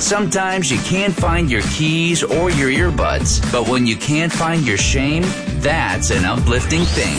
Sometimes you can't find your keys or your earbuds, but when you can't find your shame, that's an uplifting thing.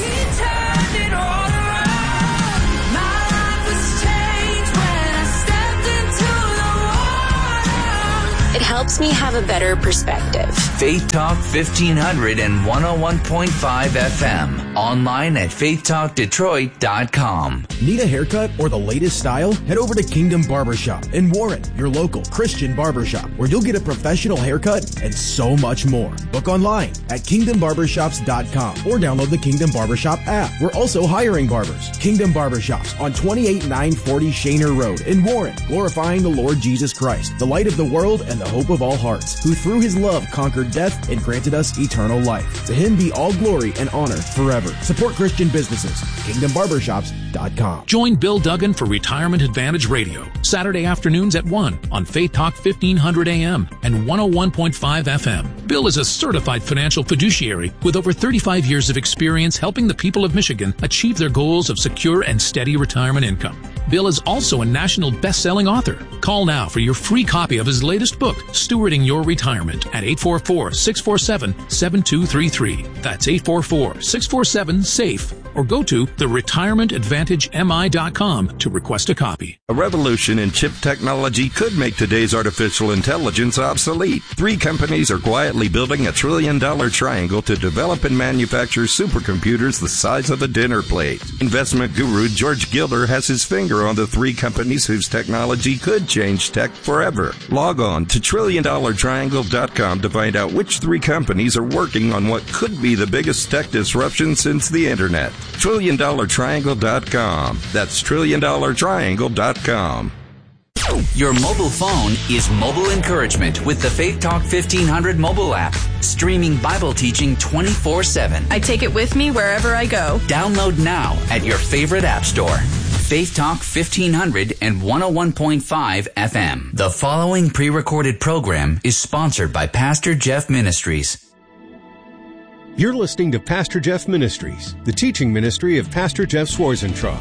It helps me have a better perspective. Faith Talk 1500 and 101.5 FM. Online at faithtalkdetroit.com. Need a haircut or the latest style? Head over to Kingdom Barbershop in Warren, your local Christian barbershop, where you'll get a professional haircut and so much more. Book online at kingdombarbershops.com or download the Kingdom Barbershop app. We're also hiring barbers. Kingdom Barbershops on 28940 Shaner Road in Warren, glorifying the Lord Jesus Christ, the light of the world and the hope of all hearts, who through his love conquered death and granted us eternal life. To him be all glory and honor forever. Support Christian businesses. KingdomBarbershops.com. Join Bill Duggan for Retirement Advantage Radio, Saturday afternoons at 1 on Faith Talk 1500 AM and 101.5 FM. Bill is a certified financial fiduciary with over 35 years of experience helping the people of Michigan achieve their goals of secure and steady retirement income. Bill is also a national best-selling author. Call now for your free copy of his latest book, Stewarding Your Retirement, at 844-647-7233. That's 844-647-SAFE. Or go to theretirementadvantagemi.com to request a copy. A revolution in chip technology could make today's artificial intelligence obsolete. 3 companies are quietly building a $1 trillion triangle to develop and manufacture supercomputers the size of a dinner plate. Investment guru George Gilder has his finger on the 3 companies whose technology could change tech forever. Log on to TrillionDollarTriangle.com to find out which 3 companies are working on what could be the biggest tech disruption since the internet. TrillionDollarTriangle.com. That's TrillionDollarTriangle.com. Your mobile phone is mobile encouragement with the Faith Talk 1500 mobile app. Streaming Bible teaching 24/7. I take it with me wherever I go. Download now at your favorite app store. Faith Talk 1500 and 101.5 FM. The following pre-recorded program is sponsored by Pastor Jeff Ministries. You're listening to Pastor Jeff Ministries, the teaching ministry of Pastor Jeff Schwarzentraub.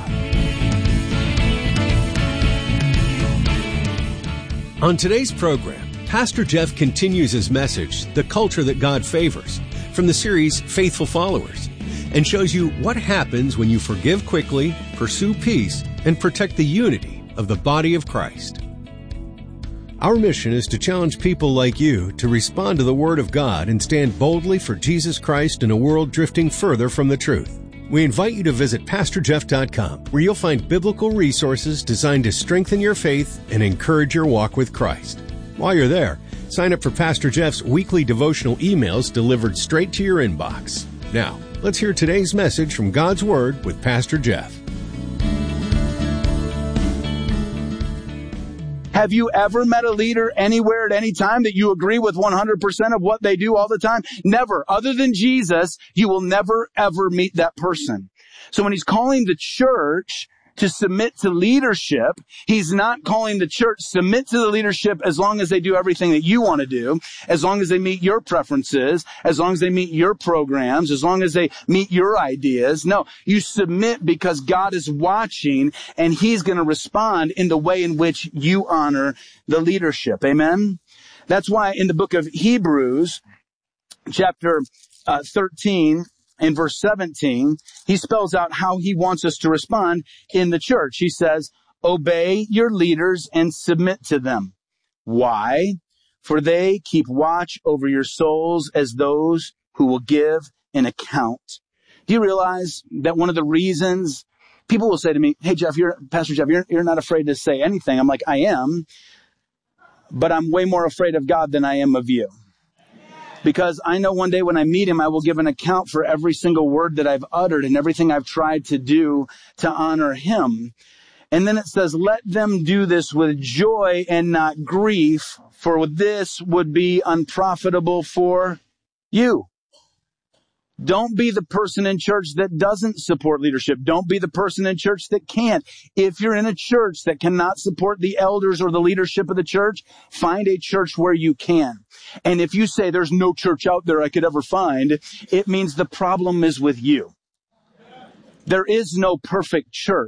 On today's program, Pastor Jeff continues his message, The Culture That God Favors, from the series Faithful Followers, and shows you what happens when you forgive quickly, pursue peace, and protect the unity of the body of Christ. Our mission is to challenge people like you to respond to the Word of God and stand boldly for Jesus Christ in a world drifting further from the truth. We invite you to visit PastorJeff.com, where you'll find biblical resources designed to strengthen your faith and encourage your walk with Christ. While you're there, sign up for Pastor Jeff's weekly devotional emails delivered straight to your inbox. Now, let's hear today's message from God's Word with Pastor Jeff. Have you ever met a leader anywhere at any time that you agree with 100% of what they do all the time? Never. Other than Jesus, you will never, ever meet that person. So when he's calling the church to submit to leadership, he's not calling the church submit to the leadership as long as they do everything that you want to do, as long as they meet your preferences, as long as they meet your programs, as long as they meet your ideas. No, you submit because God is watching and he's going to respond in the way in which you honor the leadership. Amen? That's why in the book of Hebrews, chapter 13, in verse 17, he spells out how he wants us to respond in the church. He says, obey your leaders and submit to them. Why? For they keep watch over your souls as those who will give an account. Do you realize that one of the reasons people will say to me, hey, Jeff, Pastor Jeff, you're not afraid to say anything. I'm like, I am, but I'm way more afraid of God than I am of you. Because I know one day when I meet him, I will give an account for every single word that I've uttered and everything I've tried to do to honor him. And then it says, let them do this with joy and not grief, for this would be unprofitable for you. Don't be the person in church that doesn't support leadership. Don't be the person in church that can't. If you're in a church that cannot support the elders or the leadership of the church, find a church where you can. And if you say there's no church out there I could ever find, it means the problem is with you. There is no perfect church.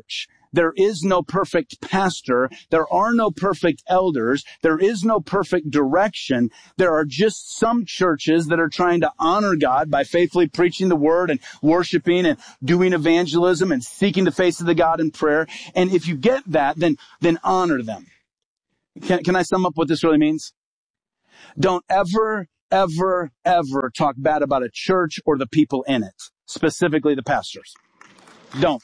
There is no perfect pastor. There are no perfect elders. There is no perfect direction. There are just some churches that are trying to honor God by faithfully preaching the word and worshiping and doing evangelism and seeking the face of the God in prayer. And if you get that, then honor them. Can I sum up what this really means? Don't ever talk bad about a church or the people in it, specifically the pastors. Don't.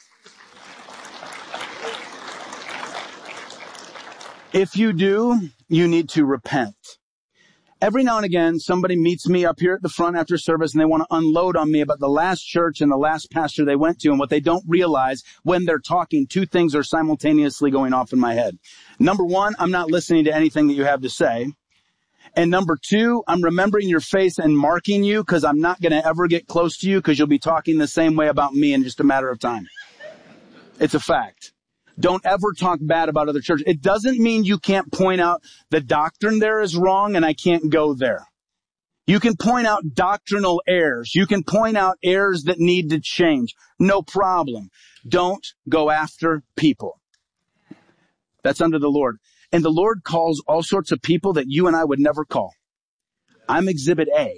If you do, you need to repent. Every now and again, somebody meets me up here at the front after service and they want to unload on me about the last church and the last pastor they went to. And what they don't realize when they're talking, two things are simultaneously going off in my head. Number one, I'm not listening to anything that you have to say. And number two, I'm remembering your face and marking you because I'm not going to ever get close to you because you'll be talking the same way about me in just a matter of time. It's a fact. Don't ever talk bad about other churches. It doesn't mean you can't point out the doctrine there is wrong and I can't go there. You can point out doctrinal errors. You can point out errors that need to change. No problem. Don't go after people. That's under the Lord. And the Lord calls all sorts of people that you and I would never call. I'm exhibit A.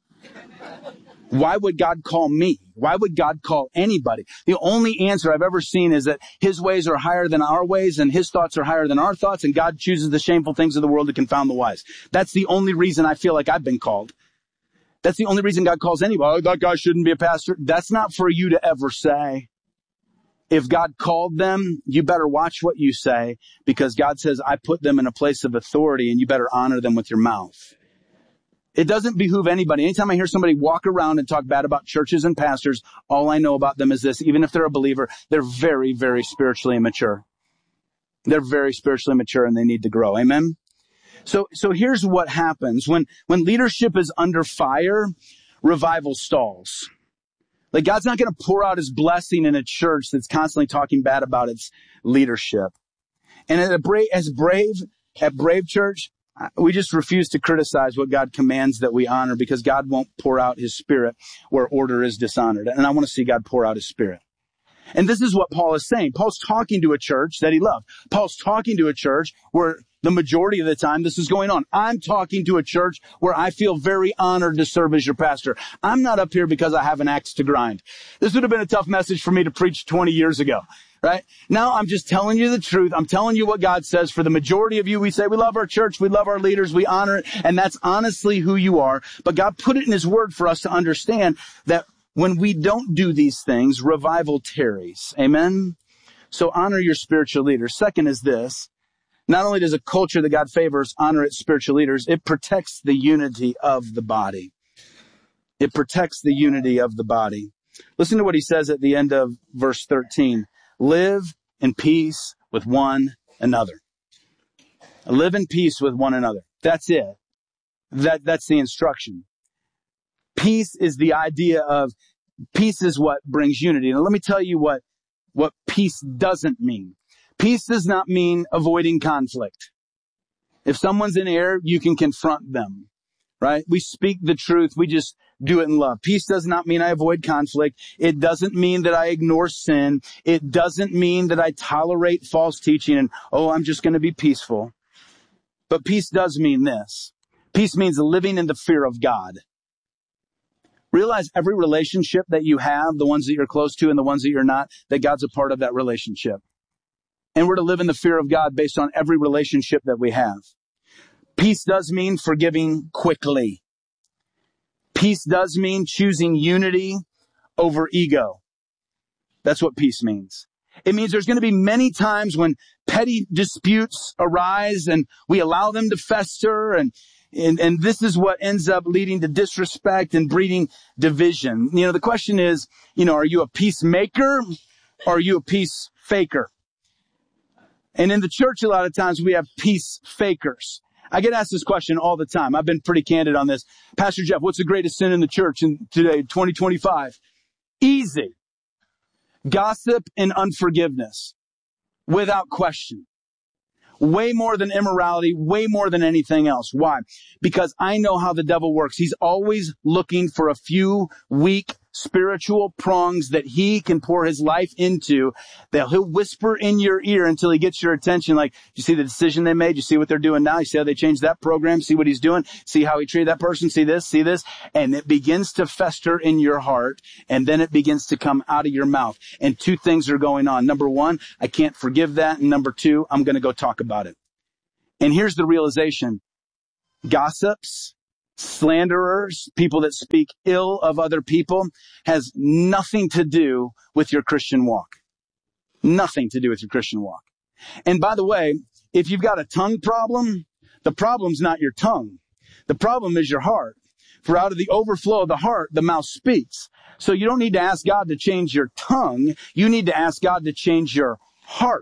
Why would God call me? Why would God call anybody? The only answer I've ever seen is that his ways are higher than our ways and his thoughts are higher than our thoughts, and God chooses the shameful things of the world to confound the wise. That's the only reason I feel like I've been called. That's the only reason God calls anybody. Oh, that guy shouldn't be a pastor. That's not for you to ever say. If God called them, you better watch what you say, because God says, I put them in a place of authority and you better honor them with your mouth. It doesn't behoove anybody. Anytime I hear somebody walk around and talk bad about churches and pastors, all I know about them is this: even if they're a believer, they're very, very spiritually immature. They're very spiritually mature and they need to grow. Amen? So here's what happens. When leadership is under fire, revival stalls. Like, God's not going to pour out his blessing in a church that's constantly talking bad about its leadership. And at Brave Church, we just refuse to criticize what God commands that we honor, because God won't pour out his spirit where order is dishonored. And I want to see God pour out his spirit. And this is what Paul is saying. Paul's talking to a church that he loved. Paul's talking to a church where the majority of the time this is going on. I'm talking to a church where I feel very honored to serve as your pastor. I'm not up here because I have an axe to grind. This would have been a tough message for me to preach 20 years ago. Right? Now I'm just telling you the truth. I'm telling you what God says. For the majority of you, we say we love our church, we love our leaders, we honor it, and that's honestly who you are. But God put it in his word for us to understand that when we don't do these things, revival tarries. Amen? So honor your spiritual leaders. Second is this: not only does a culture that God favors honor its spiritual leaders, it protects the unity of the body. It protects the unity of the body. Listen to what he says at the end of verse 13. Live in peace with one another. Live in peace with one another. That's it. That's the instruction. Peace is the idea of, peace is what brings unity. Now let me tell you what peace doesn't mean. Peace does not mean avoiding conflict. If someone's in error, you can confront them, right? We speak the truth. We just do it in love. Peace does not mean I avoid conflict. It doesn't mean that I ignore sin. It doesn't mean that I tolerate false teaching and, I'm just going to be peaceful. But peace does mean this. Peace means living in the fear of God. Realize every relationship that you have, the ones that you're close to and the ones that you're not, that God's a part of that relationship. And we're to live in the fear of God based on every relationship that we have. Peace does mean forgiving quickly. Peace does mean choosing unity over ego. That's what peace means. It means there's going to be many times when petty disputes arise and we allow them to fester, and this is what ends up leading to disrespect and breeding division. The question is, are you a peacemaker or are you a peace faker? And in the church, a lot of times we have peace fakers. I get asked this question all the time. I've been pretty candid on this. Pastor Jeff, what's the greatest sin in the church in today, 2025? Easy. Gossip and unforgiveness. Without question. Way more than immorality, way more than anything else. Why? Because I know how the devil works. He's always looking for a few weak, spiritual prongs that he can pour his life into, that he'll whisper in your ear until he gets your attention. Like, you see the decision they made? You see what they're doing now? You see how they changed that program? See what he's doing? See how he treated that person? See this? See this? And it begins to fester in your heart, and then it begins to come out of your mouth. And two things are going on. Number one, I can't forgive that. And number two, I'm going to go talk about it. And here's the realization. Gossips, slanderers, people that speak ill of other people, has nothing to do with your Christian walk. Nothing to do with your Christian walk. And by the way, if you've got a tongue problem, the problem's not your tongue. The problem is your heart. For out of the overflow of the heart, the mouth speaks. So you don't need to ask God to change your tongue. You need to ask God to change your heart.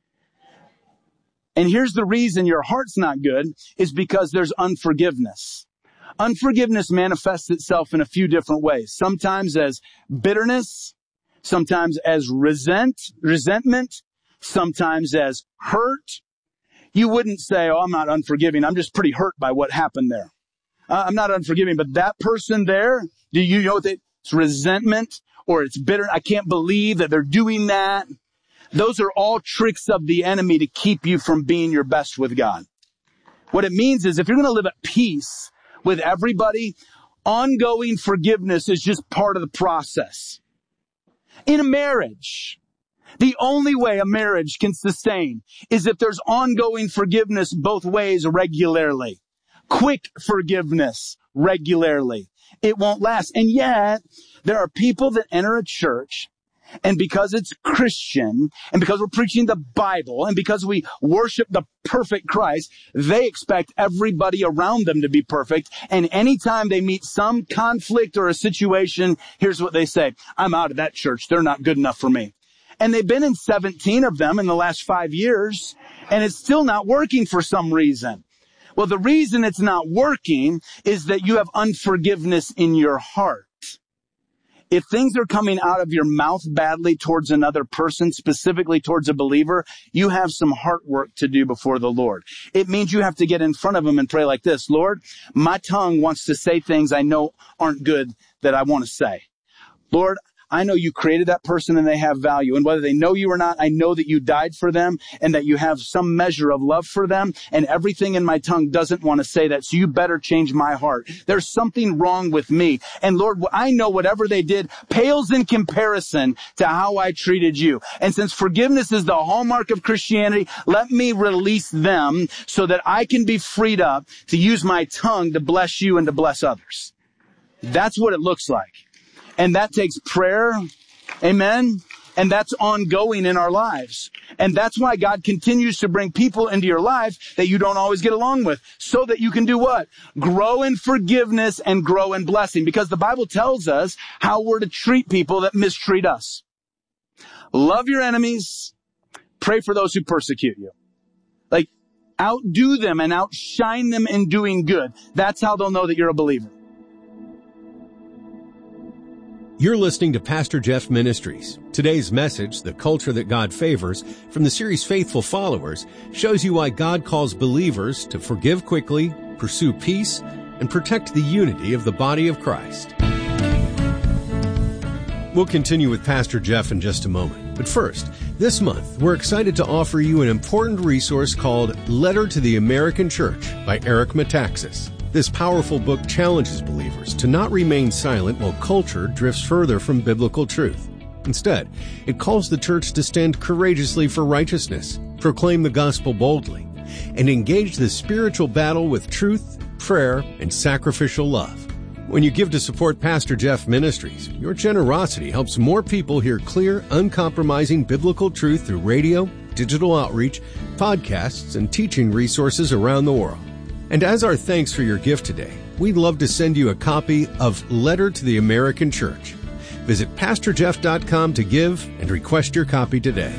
And here's the reason your heart's not good, is because there's unforgiveness. Unforgiveness manifests itself in a few different ways. Sometimes as bitterness, sometimes as resentment, sometimes as hurt. You wouldn't say, oh, I'm not unforgiving. I'm just pretty hurt by what happened there. I'm not unforgiving, but that person there, do you know that it's resentment or it's bitter? I can't believe that they're doing that. Those are all tricks of the enemy to keep you from being your best with God. What it means is if you're going to live at peace with everybody, ongoing forgiveness is just part of the process. In a marriage, the only way a marriage can sustain is if there's ongoing forgiveness both ways regularly. Quick forgiveness regularly. It won't last. And yet, there are people that enter a church, and because it's Christian, and because we're preaching the Bible, and because we worship the perfect Christ, they expect everybody around them to be perfect. And anytime they meet some conflict or a situation, here's what they say: I'm out of that church. They're not good enough for me. And they've been in 17 of them in the last 5 years, and it's still not working for some reason. Well, the reason it's not working is that you have unforgiveness in your heart. If things are coming out of your mouth badly towards another person, specifically towards a believer, you have some heart work to do before the Lord. It means you have to get in front of him and pray like this: Lord, my tongue wants to say things I know aren't good that I want to say. Lord, I know you created that person and they have value. And whether they know you or not, I know that you died for them and that you have some measure of love for them. And everything in my tongue doesn't want to say that. So you better change my heart. There's something wrong with me. And Lord, I know whatever they did pales in comparison to how I treated you. And since forgiveness is the hallmark of Christianity, let me release them so that I can be freed up to use my tongue to bless you and to bless others. That's what it looks like. And that takes prayer, amen, and that's ongoing in our lives. And that's why God continues to bring people into your life that you don't always get along with, so that you can do what? Grow in forgiveness and grow in blessing. Because the Bible tells us how we're to treat people that mistreat us. Love your enemies, pray for those who persecute you. Like, outdo them and outshine them in doing good. That's how they'll know that you're a believer. You're listening to Pastor Jeff Ministries. Today's message, The Culture That God Favors, from the series Faithful Followers, shows you why God calls believers to forgive quickly, pursue peace, and protect the unity of the body of Christ. We'll continue with Pastor Jeff in just a moment. But first, this month, we're excited to offer you an important resource called Letter to the American Church by Eric Metaxas. This powerful book challenges believers to not remain silent while culture drifts further from biblical truth. Instead, it calls the church to stand courageously for righteousness, proclaim the gospel boldly, and engage the spiritual battle with truth, prayer, and sacrificial love. When you give to support Pastor Jeff Ministries, your generosity helps more people hear clear, uncompromising biblical truth through radio, digital outreach, podcasts, and teaching resources around the world. And as our thanks for your gift today, we'd love to send you a copy of Letter to the American Church. Visit PastorJeff.com to give and request your copy today.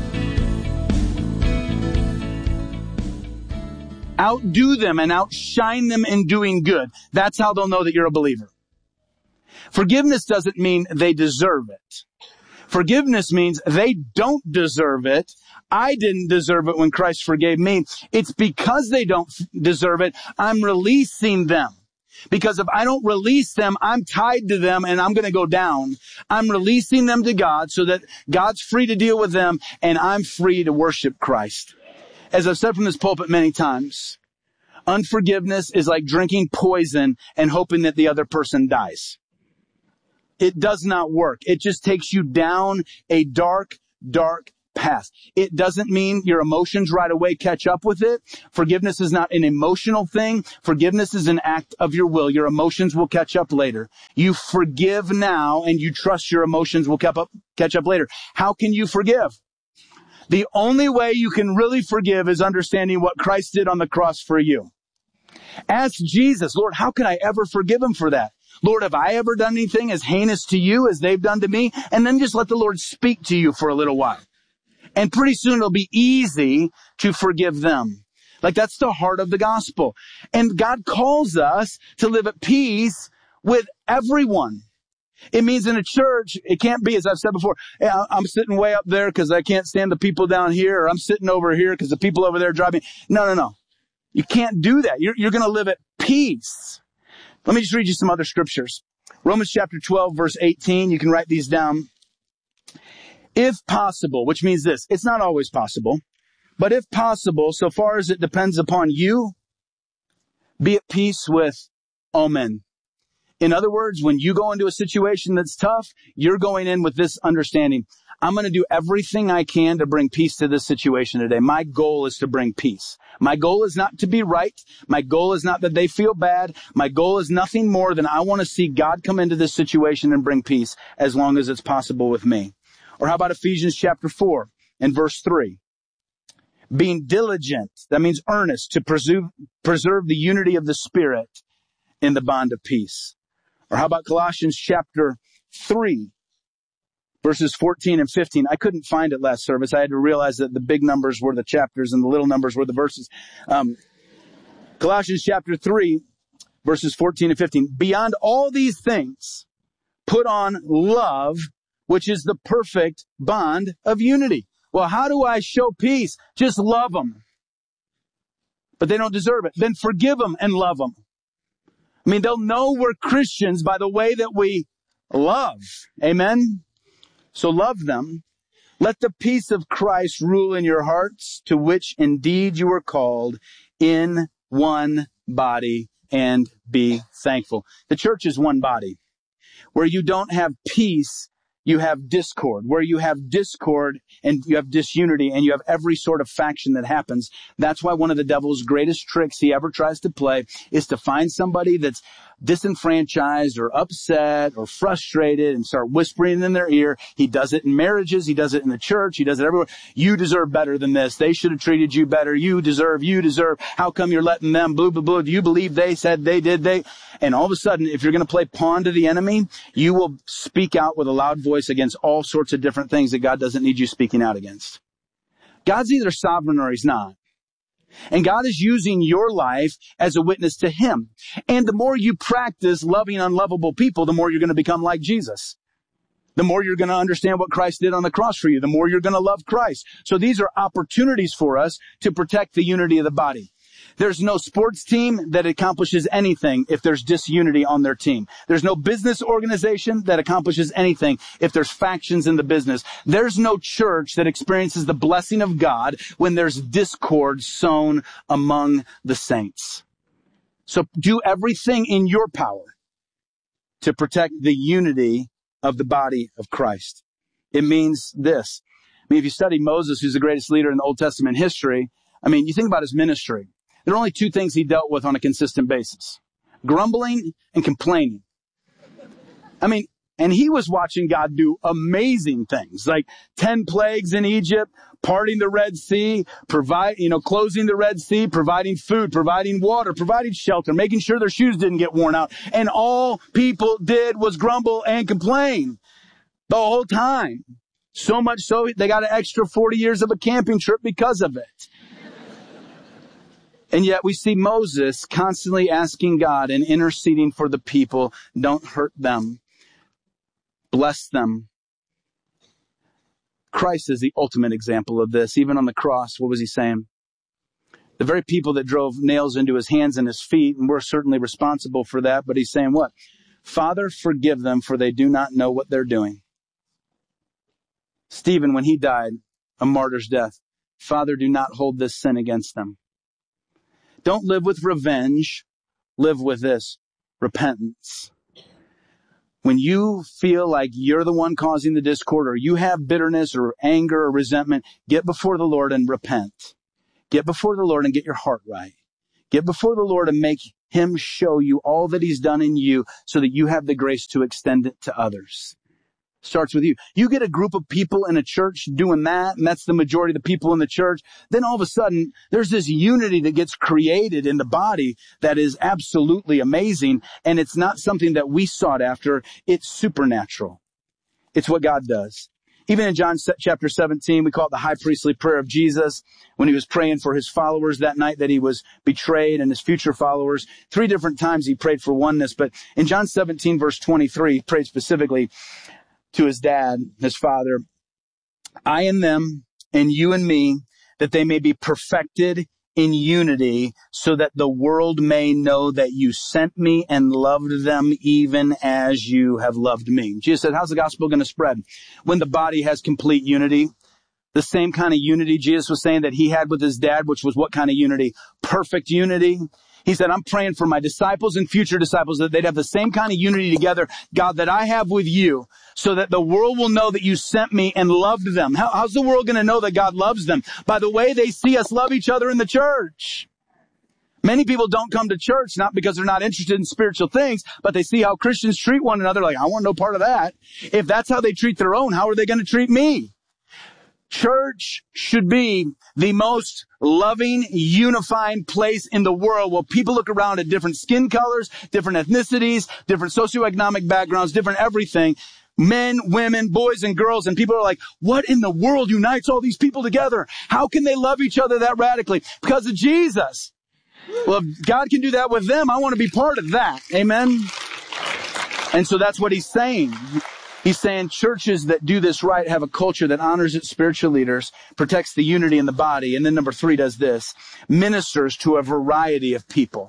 Outdo them and outshine them in doing good. That's how they'll know that you're a believer. Forgiveness doesn't mean they deserve it. Forgiveness means they don't deserve it. I didn't deserve it when Christ forgave me. It's because they don't deserve it, I'm releasing them. Because if I don't release them, I'm tied to them and I'm going to go down. I'm releasing them to God so that God's free to deal with them and I'm free to worship Christ. As I've said from this pulpit many times, unforgiveness is like drinking poison and hoping that the other person dies. It does not work. It just takes you down a dark, dark path. It doesn't mean your emotions right away catch up with it. Forgiveness is not an emotional thing. Forgiveness is an act of your will. Your emotions will catch up later. You forgive now and you trust your emotions will catch up later. How can you forgive? The only way you can really forgive is understanding what Christ did on the cross for you. Ask Jesus, Lord, how can I ever forgive him for that? Lord, have I ever done anything as heinous to you as they've done to me? And then just let the Lord speak to you for a little while. And pretty soon it'll be easy to forgive them. Like that's the heart of the gospel. And God calls us to live at peace with everyone. It means in a church, it can't be, as I've said before, I'm sitting way up there because I can't stand the people down here, or I'm sitting over here because the people over there drive me. No. You can't do that. You're going to live at peace. Let me just read you some other scriptures. Romans chapter 12, verse 18. You can write these down. If possible, which means this, it's not always possible, but if possible, so far as it depends upon you, be at peace with all men. In other words, when you go into a situation that's tough, you're going in with this understanding. I'm going to do everything I can to bring peace to this situation today. My goal is to bring peace. My goal is not to be right. My goal is not that they feel bad. My goal is nothing more than I want to see God come into this situation and bring peace as long as it's possible with me. Or how about Ephesians chapter 4 and verse 3? Being diligent, that means earnest, to preserve the unity of the Spirit in the bond of peace. Or how about Colossians chapter 3, verses 14 and 15? I couldn't find it last service. I had to realize that the big numbers were the chapters and the little numbers were the verses. Colossians chapter 3, verses 14 and 15. Beyond all these things, put on love, which is the perfect bond of unity. Well, how do I show peace? Just love them. But they don't deserve it. Then forgive them and love them. I mean, they'll know we're Christians by the way that we love. Amen? So love them. Let the peace of Christ rule in your hearts, to which indeed you are called, in one body, and be thankful. The church is one body. Where you don't have peace, you have discord. Where you have discord and you have disunity and you have every sort of faction that happens. That's why one of the devil's greatest tricks he ever tries to play is to find somebody that's disenfranchised or upset or frustrated and start whispering in their ear. He does it in marriages. He does it in the church. He does it everywhere. You deserve better than this. They should have treated you better. You deserve. How come you're letting them? Blah, blah, blah. Do you believe they said they did? And all of a sudden, if you're going to play pawn to the enemy, you will speak out with a loud voice against all sorts of different things that God doesn't need you speaking out against. God's either sovereign or he's not. And God is using your life as a witness to him. And the more you practice loving unlovable people, the more you're going to become like Jesus. The more you're going to understand what Christ did on the cross for you, the more you're going to love Christ. So these are opportunities for us to protect the unity of the body. There's no sports team that accomplishes anything if there's disunity on their team. There's no business organization that accomplishes anything if there's factions in the business. There's no church that experiences the blessing of God when there's discord sown among the saints. So do everything in your power to protect the unity of the body of Christ. It means this. If you study Moses, who's the greatest leader in the Old Testament history, you think about his ministry. There are only two things he dealt with on a consistent basis: grumbling and complaining. And he was watching God do amazing things, like 10 plagues in Egypt, parting the Red Sea, closing the Red Sea, providing food, providing water, providing shelter, making sure their shoes didn't get worn out. And all people did was grumble and complain the whole time. So much so they got an extra 40 years of a camping trip because of it. And yet we see Moses constantly asking God and interceding for the people. Don't hurt them. Bless them. Christ is the ultimate example of this. Even on the cross, what was he saying? The very people that drove nails into his hands and his feet, and we're certainly responsible for that. But he's saying what? Father, forgive them, for they do not know what they're doing. Stephen, when he died a martyr's death, Father, do not hold this sin against them. Don't live with revenge. Live with this, repentance. When you feel like you're the one causing the discord, or you have bitterness or anger or resentment, get before the Lord and repent. Get before the Lord and get your heart right. Get before the Lord and make him show you all that he's done in you so that you have the grace to extend it to others. Starts with you. You get a group of people in a church doing that, and that's the majority of the people in the church. Then all of a sudden, there's this unity that gets created in the body that is absolutely amazing, and it's not something that we sought after. It's supernatural. It's what God does. Even in John chapter 17, we call it the high priestly prayer of Jesus, when he was praying for his followers that night that he was betrayed, and his future followers. 3 different times he prayed for oneness, but in John 17, verse 23, he prayed specifically to his dad, his father, I and them, and you and me, that they may be perfected in unity, so that the world may know that you sent me and loved them even as you have loved me. Jesus said, how's the gospel going to spread? When the body has complete unity. The same kind of unity Jesus was saying that he had with his dad, which was what kind of unity? Perfect unity. He said, I'm praying for my disciples and future disciples that they'd have the same kind of unity together, God, that I have with you, so that the world will know that you sent me and loved them. How's the world going to know that God loves them? By the way they see us love each other in the church. Many people don't come to church, not because they're not interested in spiritual things, but they see how Christians treat one another. Like, I want no part of that. If that's how they treat their own, how are they going to treat me? Church should be the most loving, unifying place in the world where people look around at different skin colors, different ethnicities, different socioeconomic backgrounds, different everything. Men, women, boys, and girls. And people are like, what in the world unites all these people together? How can they love each other that radically? Because of Jesus. Well, if God can do that with them, I want to be part of that. Amen? And so that's what he's saying. He's saying churches that do this right have a culture that honors its spiritual leaders, protects the unity in the body, and then number 3 does this, ministers to a variety of people.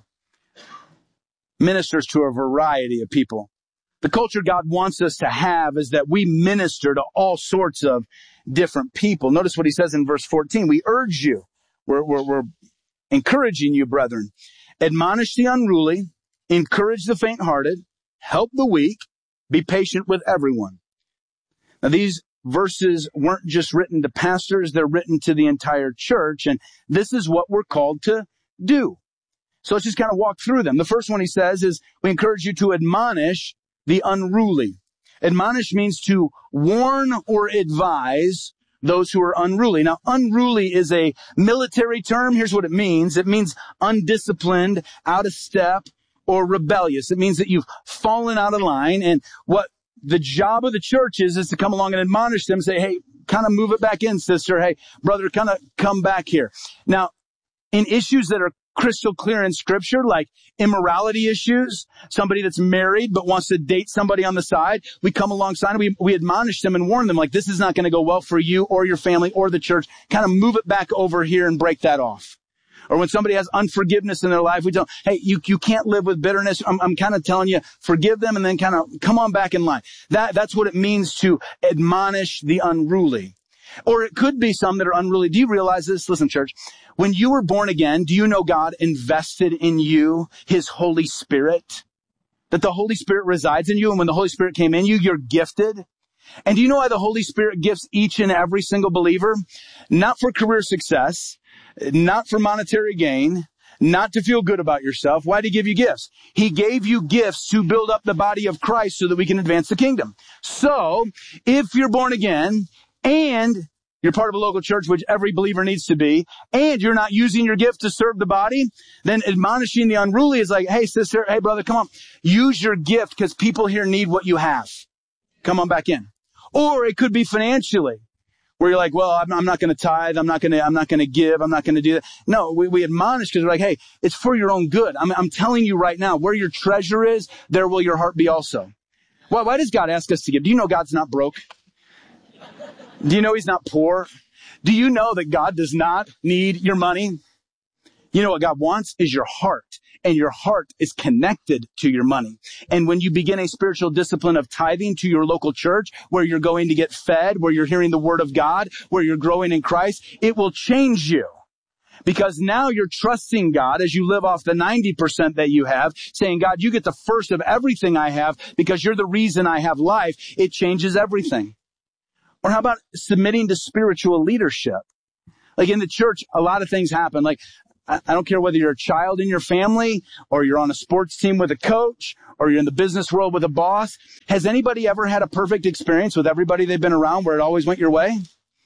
Ministers to a variety of people. The culture God wants us to have is that we minister to all sorts of different people. Notice what he says in verse 14. We urge you, we're encouraging you, brethren, admonish the unruly, encourage the faint-hearted, help the weak, be patient with everyone. Now, these verses weren't just written to pastors, they're written to the entire church, and this is what we're called to do. So let's just kind of walk through them. The first one he says is, we encourage you to admonish the unruly. Admonish means to warn or advise those who are unruly. Now, unruly is a military term. Here's what it means. It means undisciplined, out of step, or rebellious. It means that you've fallen out of line, and what the job of the church is to come along and admonish them, say, hey, kind of move it back in, sister. Hey, brother, kind of come back here. Now, in issues that are crystal clear in scripture, like immorality issues, somebody that's married but wants to date somebody on the side, we come alongside and we admonish them and warn them, like, this is not going to go well for you or your family or the church. Kind of move it back over here and break that off. Or when somebody has unforgiveness in their life, we tell them, hey, you can't live with bitterness. I'm kind of telling you, forgive them and then kind of come on back in line. That's what it means to admonish the unruly. Or it could be some that are unruly. Do you realize this? Listen, church, when you were born again, do you know God invested in you His Holy Spirit? That the Holy Spirit resides in you, and when the Holy Spirit came in you, you're gifted. And do you know why the Holy Spirit gifts each and every single believer? Not for career success, not for monetary gain, not to feel good about yourself. Why did He give you gifts? He gave you gifts to build up the body of Christ so that we can advance the kingdom. So, if you're born again and you're part of a local church, which every believer needs to be, and you're not using your gift to serve the body, then admonishing the unruly is like, hey, sister, hey, brother, come on. Use your gift because people here need what you have. Come on back in. Or it could be financially, where you're like, well, I'm not going to tithe. I'm not going to give. I'm not going to do that. No, we admonish because we're like, hey, it's for your own good. I'm telling you right now, where your treasure is, there will your heart be also. Why does God ask us to give? Do you know God's not broke? Do you know He's not poor? Do you know that God does not need your money? You know what God wants is your heart, and your heart is connected to your money. And when you begin a spiritual discipline of tithing to your local church, where you're going to get fed, where you're hearing the word of God, where you're growing in Christ, it will change you. Because now you're trusting God as you live off the 90% that you have, saying, God, you get the first of everything I have because you're the reason I have life. It changes everything. Or how about submitting to spiritual leadership? Like in the church, a lot of things happen. Like, I don't care whether you're a child in your family or you're on a sports team with a coach or you're in the business world with a boss. Has anybody ever had a perfect experience with everybody they've been around where it always went your way?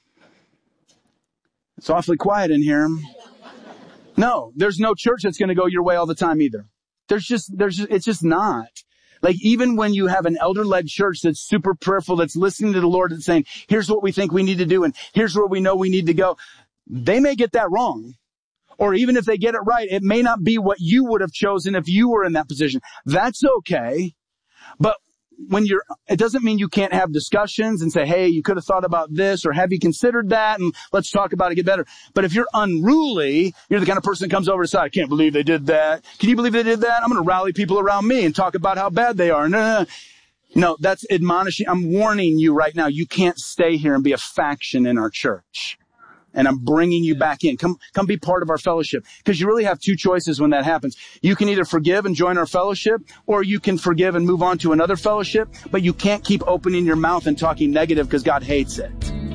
It's awfully quiet in here. No, there's no church that's going to go your way all the time either. It's just not. Like even when you have an elder-led church that's super prayerful, that's listening to the Lord and saying, here's what we think we need to do and here's where we know we need to go. They may get that wrong. Or even if they get it right, it may not be what you would have chosen if you were in that position. That's okay. But it doesn't mean you can't have discussions and say, hey, you could have thought about this, or have you considered that? And let's talk about it, get better. But if you're unruly, you're the kind of person that comes over to say, I can't believe they did that. Can you believe they did that? I'm going to rally people around me and talk about how bad they are. No, that's admonishing. I'm warning you right now. You can't stay here and be a faction in our church. And I'm bringing you back in. Come be part of our fellowship. Because you really have two choices when that happens. You can either forgive and join our fellowship, or you can forgive and move on to another fellowship. But you can't keep opening your mouth and talking negative because God hates it.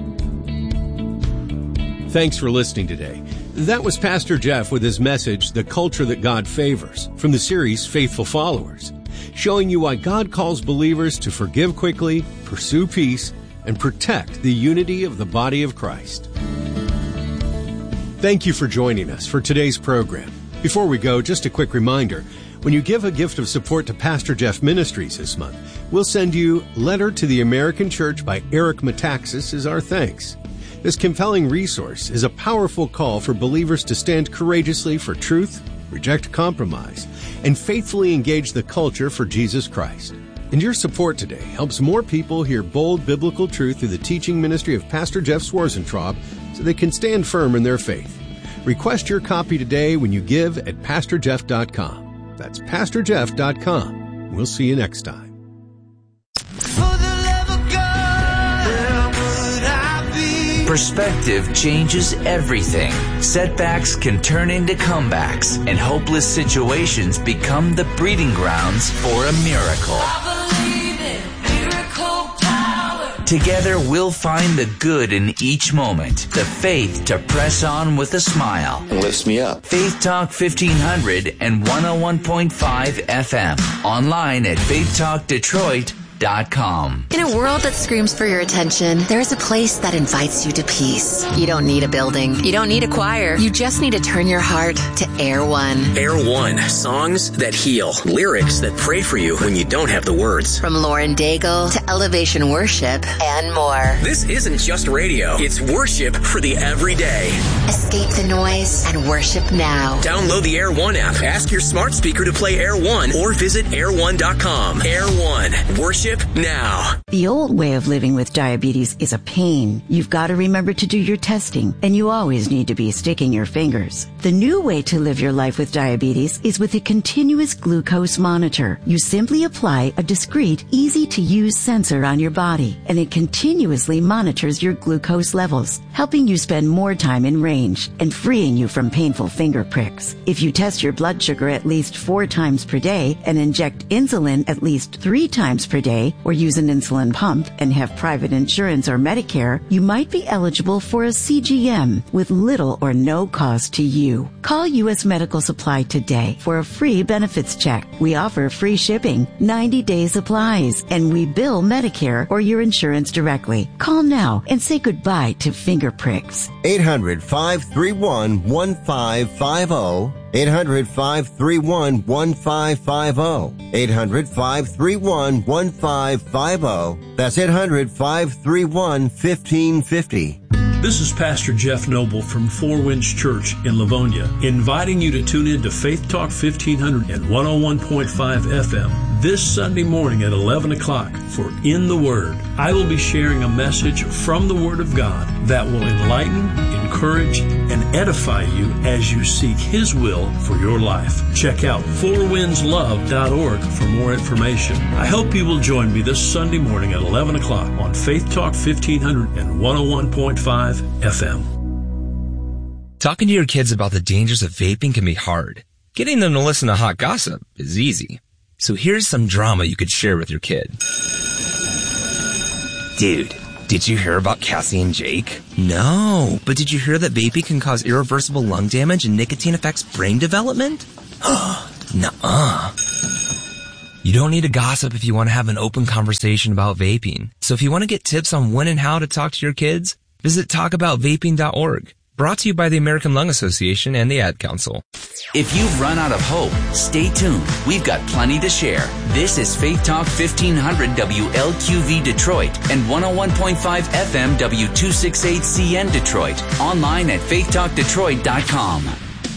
Thanks for listening today. That was Pastor Jeff with his message, The Culture That God Favors, from the series Faithful Followers, showing you why God calls believers to forgive quickly, pursue peace, and protect the unity of the body of Christ. Thank you for joining us for today's program. Before we go, just a quick reminder. When you give a gift of support to Pastor Jeff Ministries this month, we'll send you Letter to the American Church by Eric Metaxas as our thanks. This compelling resource is a powerful call for believers to stand courageously for truth, reject compromise, and faithfully engage the culture for Jesus Christ. And your support today helps more people hear bold biblical truth through the teaching ministry of Pastor Jeff Swarzentraub so they can stand firm in their faith. Request your copy today when you give at PastorJeff.com. That's PastorJeff.com. We'll see you next time. Perspective changes everything. Setbacks can turn into comebacks, and hopeless situations become the breeding grounds for a miracle. Together, we'll find the good in each moment, the faith to press on with a smile. It lifts me up. Faith Talk 1500 and 101.5 FM. Online at faithtalkdetroit.com. In a world that screams for your attention, there is a place that invites you to peace. You don't need a building. You don't need a choir. You just need to turn your heart to Air One. Air One. Songs that heal. Lyrics that pray for you when you don't have the words. From Lauren Daigle to Elevation Worship and more. This isn't just radio. It's worship for the everyday. Escape the noise and worship now. Download the Air One app. Ask your smart speaker to play Air One or visit air1.com. Air One. Worship now. The old way of living with diabetes is a pain. You've got to remember to do your testing, and you always need to be sticking your fingers. The new way to live your life with diabetes is with a continuous glucose monitor. You simply apply a discreet, easy-to-use sensor on your body, and it continuously monitors your glucose levels, helping you spend more time in range and freeing you from painful finger pricks. If you test your blood sugar at least 4 times per day and inject insulin at least 3 times per day, or use an insulin pump and have private insurance or Medicare, you might be eligible for a CGM with little or no cost to you. Call U.S. Medical Supply today for a free benefits check. We offer free shipping, 90-day supplies, and we bill Medicare or your insurance directly. Call now and say goodbye to finger pricks. 800-531-1550. 800-531-1550. 800-531-1550. That's 800-531-1550. This is Pastor Jeff Noble from Four Winds Church in Livonia, inviting you to tune in to Faith Talk 1500 and 101.5 FM. this Sunday morning at 11 o'clock for In the Word. I will be sharing a message from the Word of God that will enlighten, encourage, and edify you as you seek His will for your life. Check out fourwindslove.org for more information. I hope you will join me this Sunday morning at 11 o'clock on Faith Talk 1500 and 101.5 FM. Talking to your kids about the dangers of vaping can be hard. Getting them to listen to hot gossip is easy. So here's some drama you could share with your kid. Dude, did you hear about Cassie and Jake? No, but did you hear that vaping can cause irreversible lung damage and nicotine affects brain development? Nuh-uh. You don't need to gossip if you want to have an open conversation about vaping. So if you want to get tips on when and how to talk to your kids, visit talkaboutvaping.org. Brought to you by the American Lung Association and the Ad Council. If you've run out of hope, stay tuned. We've got plenty to share. This is Faith Talk 1500 WLQV Detroit and 101.5 FM W268CN Detroit. Online at faithtalkdetroit.com.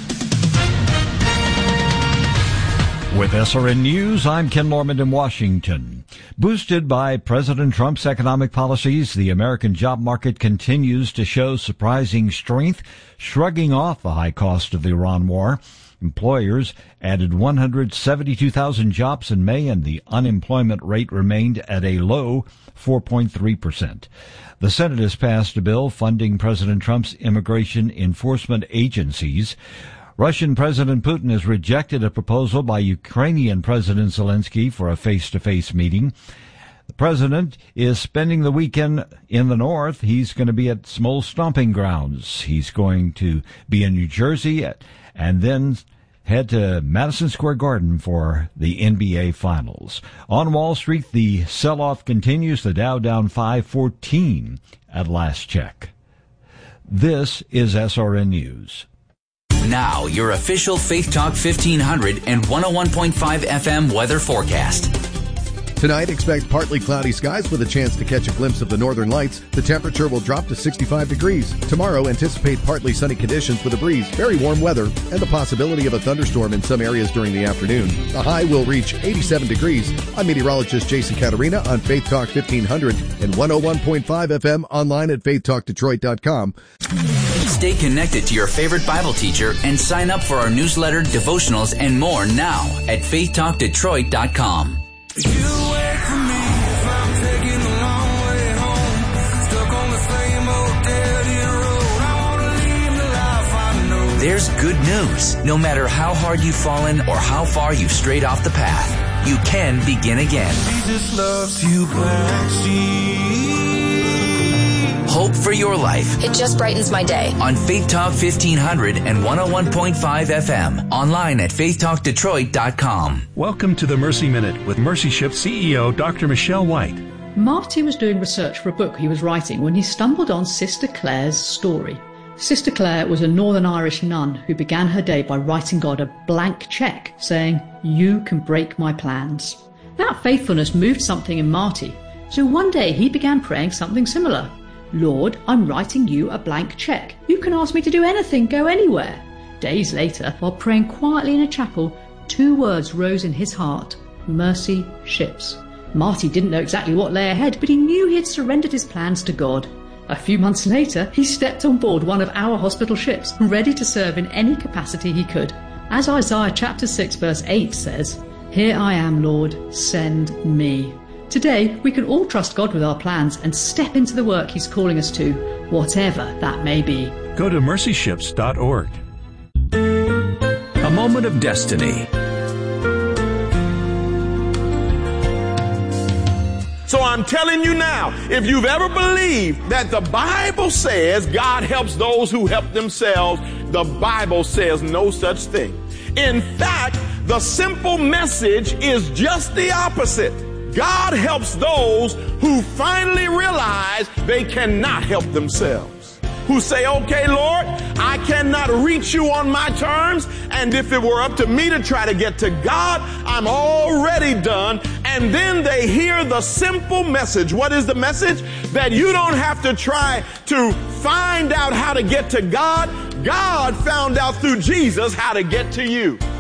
With SRN News, I'm Ken Norman in Washington. Boosted by President Trump's economic policies, the American job market continues to show surprising strength, shrugging off the high cost of the Iran war. Employers added 172,000 jobs in May, and the unemployment rate remained at a low 4.3%. The Senate has passed a bill funding President Trump's immigration enforcement agencies. Russian President Putin has rejected a proposal by Ukrainian President Zelensky for a face-to-face meeting. The president is spending the weekend in the north. He's going to be at Smole Stomping Grounds. He's going to be in New Jersey and then head to Madison Square Garden for the NBA Finals. On Wall Street, the sell-off continues. The Dow down 514 at last check. This is SRN News. Now, your official Faith Talk 1500 and 101.5 FM weather forecast. Tonight, expect partly cloudy skies with a chance to catch a glimpse of the northern lights. The temperature will drop to 65 degrees. Tomorrow, anticipate partly sunny conditions with a breeze, very warm weather, and the possibility of a thunderstorm in some areas during the afternoon. The high will reach 87 degrees. I'm meteorologist Jason Caterina on Faith Talk 1500 and 101.5 FM online at faithtalkdetroit.com. Stay connected to your favorite Bible teacher and sign up for our newsletter, devotionals, and more now at faithtalkdetroit.com. You wait for me if I'm taking the long way home, stuck on the same old dead-end road. I want to leave the life I know. There's good news. No matter how hard you've fallen or how far you've strayed off the path, you can begin again. Jesus loves you black sheep. Hope for your life. It just brightens my day. On Faith Talk 1500 and 101.5 FM. Online at faithtalkdetroit.com. Welcome to the Mercy Minute with Mercy Ship CEO Dr. Michelle White. Marty was doing research for a book he was writing when he stumbled on Sister Clare's story. Sister Clare was a Northern Irish nun who began her day by writing God a blank cheque saying, "You can break my plans." That faithfulness moved something in Marty. So one day he began praying something similar. "Lord, I'm writing you a blank cheque. You can ask me to do anything, go anywhere." Days later, while praying quietly in a chapel, 2 words rose in his heart: Mercy Ships. Marty didn't know exactly what lay ahead, but he knew he had surrendered his plans to God. A few months later, he stepped on board one of our hospital ships, ready to serve in any capacity he could. As Isaiah chapter 6 verse 8 says, "Here I am, Lord, send me." Today, we can all trust God with our plans and step into the work He's calling us to, whatever that may be. Go to mercyships.org. A moment of destiny. So I'm telling you now, if you've ever believed that the Bible says God helps those who help themselves, the Bible says no such thing. In fact, the simple message is just the opposite. God helps those who finally realize they cannot help themselves. Who say, "Okay, Lord, I cannot reach you on my terms, and if it were up to me to try to get to God, I'm already done." And then they hear the simple message. What is the message? That you don't have to try to find out how to get to God. God found out through Jesus how to get to you.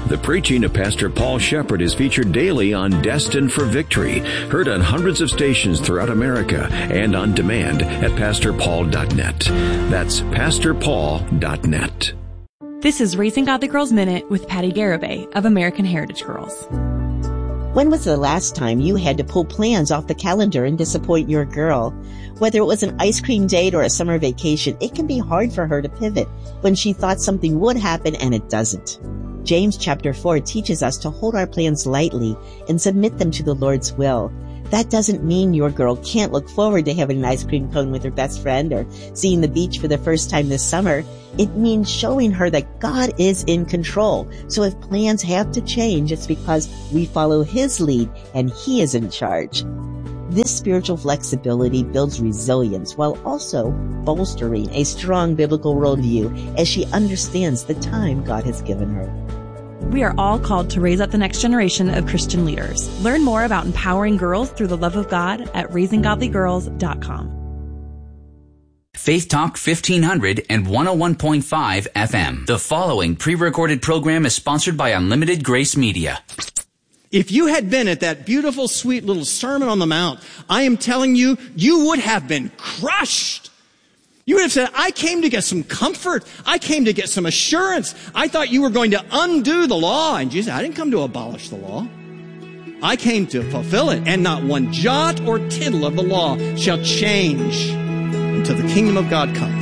The preaching of Pastor Paul Shepherd is featured daily on Destined for Victory, heard on hundreds of stations throughout America and on demand at PastorPaul.net. That's PastorPaul.net. This is Raising Godly Girls Minute with Patty Garibay of American Heritage Girls. When was the last time you had to pull plans off the calendar and disappoint your girl? Whether it was an ice cream date or a summer vacation, it can be hard for her to pivot when she thought something would happen and it doesn't. James chapter 4 teaches us to hold our plans lightly and submit them to the Lord's will. That doesn't mean your girl can't look forward to having an ice cream cone with her best friend or seeing the beach for the first time this summer. It means showing her that God is in control. So if plans have to change, it's because we follow His lead and He is in charge. This spiritual flexibility builds resilience while also bolstering a strong biblical worldview as she understands the time God has given her. We are all called to raise up the next generation of Christian leaders. Learn more about empowering girls through the love of God at raisinggodlygirls.com. Faith Talk 1500 and 101.5 FM. The following pre-recorded program is sponsored by Unlimited Grace Media. If you had been at that beautiful, sweet little Sermon on the Mount, I am telling you, you would have been crushed. You would have said, I came to get some comfort. I came to get some assurance. I thought you were going to undo the law. And Jesus said, I didn't come to abolish the law. I came to fulfill it. And not one jot or tittle of the law shall change until the kingdom of God comes.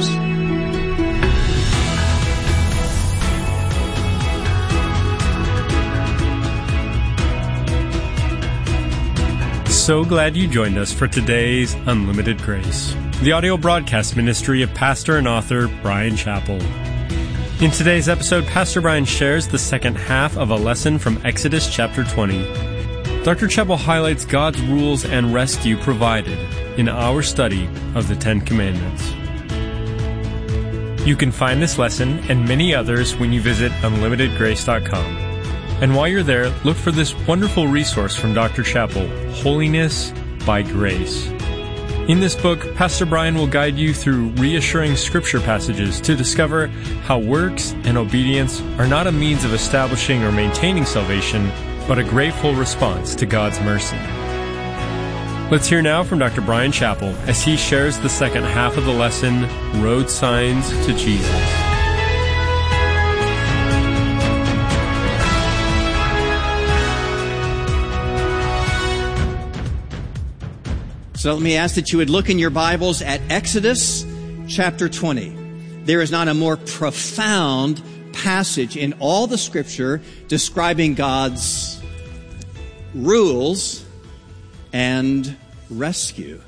So glad you joined us for today's Unlimited Grace, the audio broadcast ministry of pastor and author Bryan Chapell. In today's episode, Pastor Bryan shares the second half of a lesson from Exodus chapter 20. Dr. Chapell highlights God's rules and rescue provided in our study of the Ten Commandments. You can find this lesson and many others when you visit unlimitedgrace.com. And while you're there, look for this wonderful resource from Dr. Chapell, Holiness by Grace. In this book, Pastor Bryan will guide you through reassuring scripture passages to discover how works and obedience are not a means of establishing or maintaining salvation, but a grateful response to God's mercy. Let's hear now from Dr. Bryan Chapell as he shares the second half of the lesson, Road Signs to Jesus. So let me ask that you would look in your Bibles at Exodus chapter 20. There is not a more profound passage in all the Scripture describing God's rules and rescue.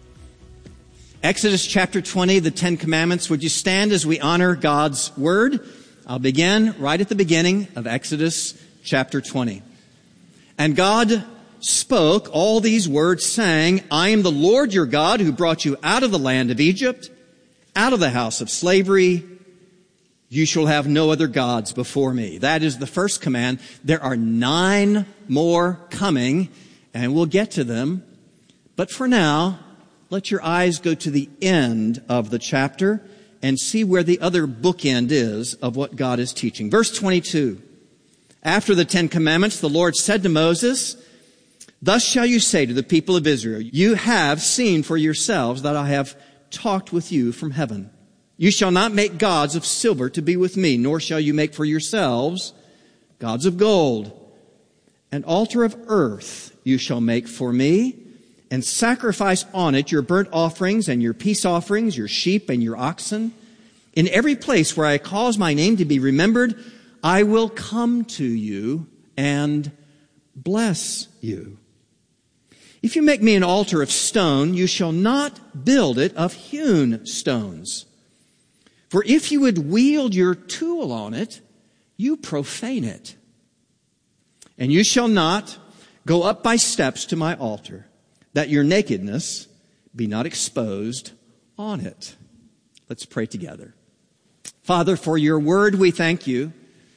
Exodus chapter 20, the Ten Commandments. Would you stand as we honor God's Word? I'll begin right at the beginning of Exodus chapter 20. And God spoke all these words, saying, I am the Lord your God who brought you out of the land of Egypt, out of the house of slavery. You shall have no other gods before me. That is the first command. There are 9 more coming, and we'll get to them. But for now, let your eyes go to the end of the chapter and see where the other bookend is of what God is teaching. Verse 22. After the 10 Commandments, the Lord said to Moses, Thus shall you say to the people of Israel, You have seen for yourselves that I have talked with you from heaven. You shall not make gods of silver to be with me, nor shall you make for yourselves gods of gold. An altar of earth you shall make for me, and sacrifice on it your burnt offerings and your peace offerings, your sheep and your oxen. In every place where I cause my name to be remembered, I will come to you and bless you. If you make me an altar of stone, you shall not build it of hewn stones. For if you would wield your tool on it, you profane it. And you shall not go up by steps to my altar, that your nakedness be not exposed on it. Let's pray together. Father, for your word we thank you,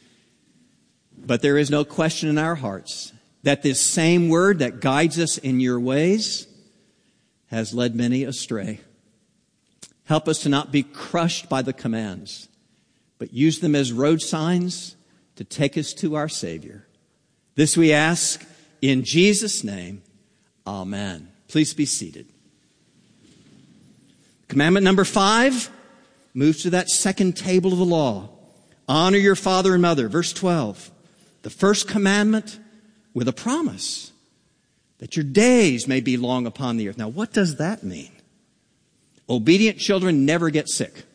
but there is no question in our hearts that this same word that guides us in your ways has led many astray. Help us to not be crushed by the commands, but use them as road signs to take us to our Savior. This we ask in Jesus' name. Amen. Please be seated. Commandment number 5 moves to that second table of the law. Honor your father and mother. Verse 12. The first commandment with a promise that your days may be long upon the earth. Now, what does that mean? Obedient children never get sick.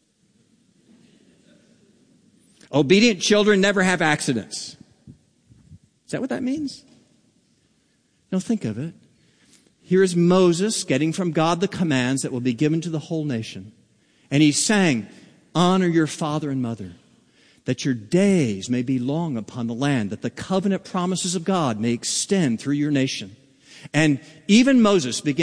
Obedient children never have accidents. Is that what that means? Now think of it. Here is Moses getting from God the commands that will be given to the whole nation. And he's saying, honor your father and mother, that your days may be long upon the land, that the covenant promises of God may extend through your nation. And even Moses begins